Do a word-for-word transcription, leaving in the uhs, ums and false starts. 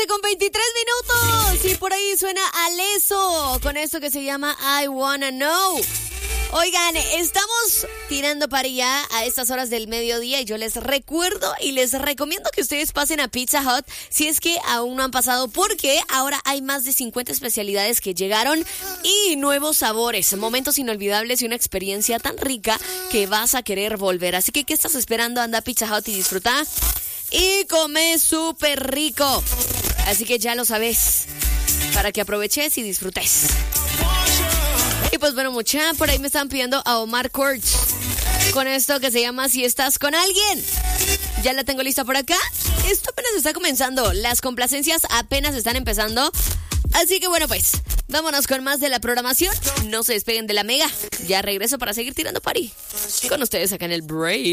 once con veintitrés minutos. Y por ahí suena Alesso con esto que se llama I Wanna Know. Oigan, estamos tirando para allá a estas horas del mediodía y yo les recuerdo y les recomiendo que ustedes pasen a Pizza Hut si es que aún no han pasado, porque ahora hay más de cincuenta especialidades que llegaron y nuevos sabores, momentos inolvidables y una experiencia tan rica que vas a querer volver. Así que, ¿qué estás esperando? Anda a Pizza Hut y disfruta y come súper rico. Así que ya lo sabes, para que aproveches y disfrutes. Y pues bueno, mucha, por ahí me están pidiendo a Omar Court con esto que se llama Si Estás Con Alguien. Ya la tengo lista por acá. Esto apenas está comenzando, las complacencias apenas están empezando. Así que bueno, pues vámonos con más de la programación. No se despeguen de la Mega. Ya regreso para seguir tirando party con ustedes acá en el break.